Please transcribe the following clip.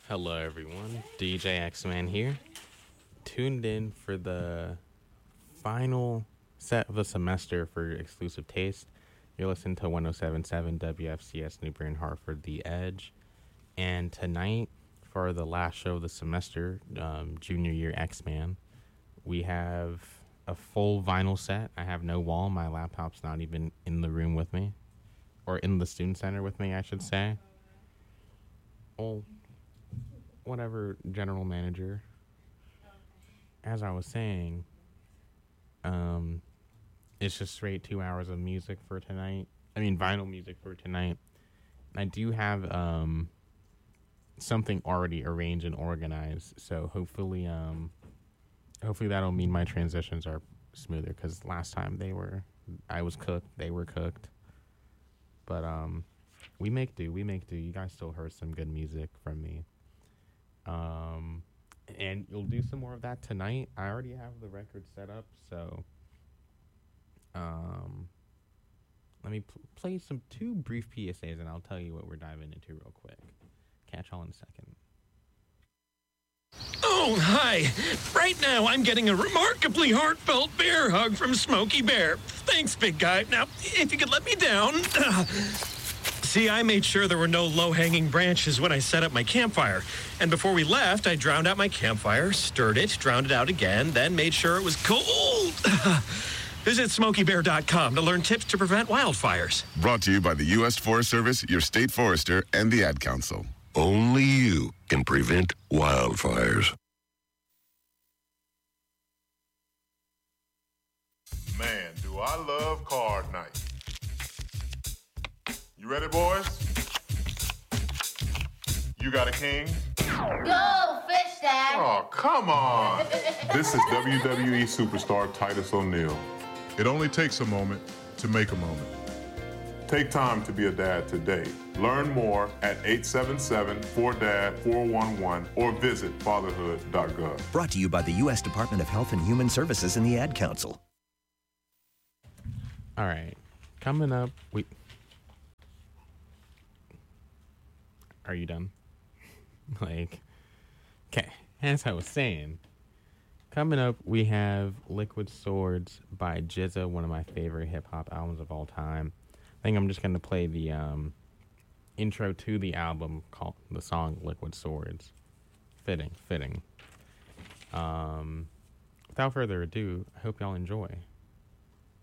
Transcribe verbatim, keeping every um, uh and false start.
Hello, everyone. D J X-Man here. Tuned in for the final set of the semester for Exclusive Taste. You're listening to one oh seven point seven W F C S New Bern Hartford, The Edge. And tonight, for the last show of the semester, um, Junior Year X-Man, we have a full vinyl set. I have no wall. My laptop's not even in the room with me. Or in the student center with me, I should say. Well, whatever, general manager. As I was saying, um, it's just straight two hours of music for tonight. I mean, vinyl music for tonight. I do have um something already arranged and organized, so hopefully, um, hopefully that'll mean my transitions are smoother. Because last time they were, I was cooked, they were cooked. But um, we make do, we make do. You guys still heard some good music from me. Um, and you'll do some more of that tonight. I already have the record set up, so um, let me pl- play some two brief P S As, and I'll tell you what we're diving into real quick. Catch y'all in a second. Oh, hi. Right now, I'm getting a remarkably heartfelt bear hug from Smokey Bear. Thanks, big guy. Now, if you could let me down. See, I made sure there were no low-hanging branches when I set up my campfire. And before we left, I drowned out my campfire, stirred it, drowned it out again, then made sure it was cold. Visit smokey bear dot com to learn tips to prevent wildfires. Brought to you by the U S Forest Service, your state forester, and the Ad Council. Only you can prevent wildfires. Man, do I love card night. You ready, boys? You got a king? Go, fish dad! Oh, come on. This is W W E superstar Titus O'Neil. It only takes a moment to make a moment. Take time to be a dad today. Learn more at eight seven seven, four D A D, four one one or visit fatherhood dot gov. Brought to you by the U S Department of Health and Human Services and the Ad Council. All right. Coming up, we... Are you done? Like, okay, as I was saying, coming up, we have Liquid Swords by G Z A, one of my favorite hip-hop albums of all time. I think I'm just going to play the um, intro to the album, called the song Liquid Swords. Fitting, fitting. Um, without further ado, I hope y'all enjoy.